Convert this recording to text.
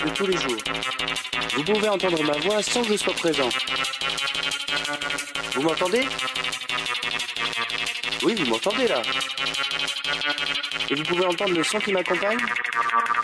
de tous les jours. Vous pouvez entendre ma voix sans que je sois présent. Vous m'entendez? Oui, vous m'entendez là. Et vous pouvez entendre le son qui m'accompagne?